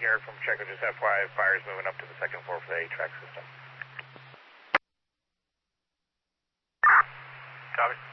Garrett from Pacheco, just FYI, fire's moving up to the second floor for the HVAC system. Copy.